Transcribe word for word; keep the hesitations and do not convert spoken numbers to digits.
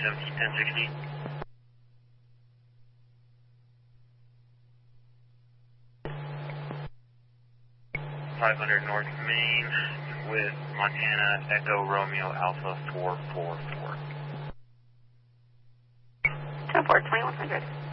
seventeen ten sixty. five hundred North Main with Montana Echo Romeo Alpha four four four. ten four, twenty-one hundred.